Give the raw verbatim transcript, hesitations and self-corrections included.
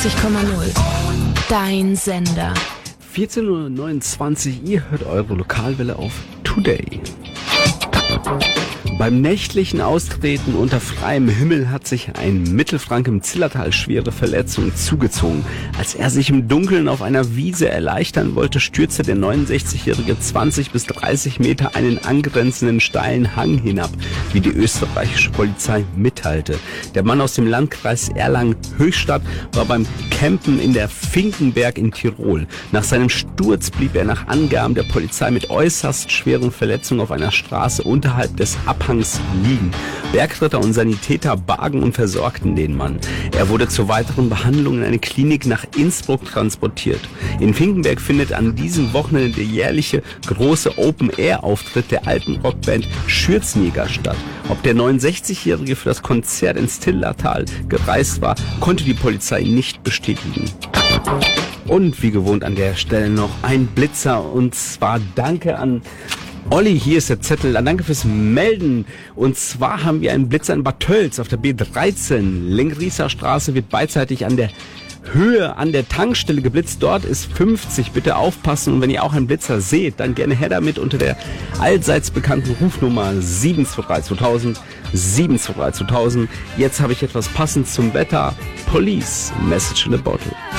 neunundneunzig Komma null. Dein Sender. vierzehn Uhr neunundzwanzig, ihr hört eure Lokalwelle auf Today. Beim nächtlichen Austreten unter freiem Himmel hat sich ein Mittelfranke im Zillertal schwere Verletzungen zugezogen. Als er sich im Dunkeln auf einer Wiese erleichtern wollte, stürzte der neunundsechzigjährige zwanzig bis dreißig Meter einen angrenzenden steilen Hang hinab, wie die österreichische Polizei mitteilte. Der Mann aus dem Landkreis Erlangen-Höchstadt war beim Campen in der Finkenberg in Tirol. Nach seinem Sturz blieb er nach Angaben der Polizei mit äußerst schweren Verletzungen auf einer Straße unterhalb des Abhangs liegen. Bergretter und Sanitäter bargen und versorgten den Mann. Er wurde zur weiteren Behandlung in eine Klinik nach Innsbruck transportiert. In Finkenberg findet an diesem Wochenende der jährliche große Open-Air-Auftritt der alten Rockband Schürzenjäger statt. Ob der neunundsechzigjährige für das Konzert ins Zillertal gereist war, konnte die Polizei nicht bestätigen. Und wie gewohnt an der Stelle noch ein Blitzer, und zwar danke an Olli, hier ist der Zettel. Danke fürs Melden. Und zwar haben wir einen Blitzer in Bad Tölz auf der B dreizehn. Lengrieser Straße wird beidseitig an der Höhe an der Tankstelle geblitzt. Dort ist fünfzig. Bitte aufpassen. Und wenn ihr auch einen Blitzer seht, dann gerne her damit unter der allseits bekannten Rufnummer sieben zwei drei zweitausend. sieben zwei drei zweitausend. Jetzt habe ich etwas passend zum Wetter. Police, Message in a Bottle.